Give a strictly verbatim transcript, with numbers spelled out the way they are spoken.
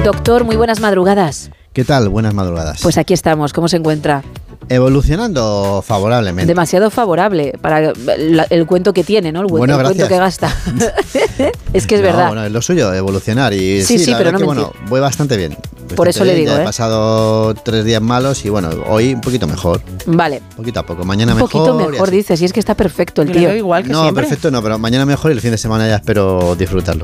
Doctor, muy buenas madrugadas. ¿Qué tal? Buenas madrugadas. Pues aquí estamos, ¿cómo se encuentra? Evolucionando favorablemente. Demasiado favorable para la, el cuento que tiene, ¿no? El, bueno, el cuento que gasta. Es que es no, verdad. Bueno, es lo suyo, evolucionar. Y sí, sí, la pero no que, mentir. Bueno, voy bastante bien. Bastante Por eso bien. le digo, ya ¿eh? He pasado tres días malos y bueno, hoy un poquito mejor. Vale. Poquito a poco. Mañana un mejor. Un poquito mejor, dices, y es que está perfecto el Yo tío. igual que no, siempre. perfecto no, pero mañana mejor y el fin de semana ya espero disfrutarlo.